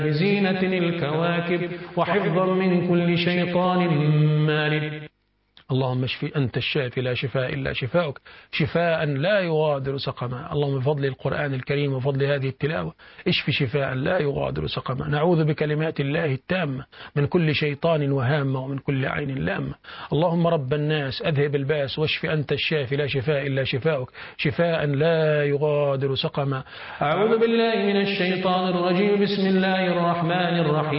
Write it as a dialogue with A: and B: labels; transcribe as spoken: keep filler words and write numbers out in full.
A: بزينة الكواكب وحفظا من كل شيطان مارد. اللهم اشفي أنت الشافي لا شفاء إلا شفاؤك شفاء لا يغادر سقما. اللهم بفضل القرآن الكريم وفضل هذه التلاوة اشف شفاء لا يغادر سقما. نعوذ بكلمات الله التامة من كل شيطان وهامة ومن كل عين لامة. اللهم رب الناس أذهب الباس واشف أنت الشافي لا شفاء إلا شفاؤك شفاء لا يغادر سقما. أعوذ بالله من الشيطان الرجيم. بسم الله الرحمن الرحيم.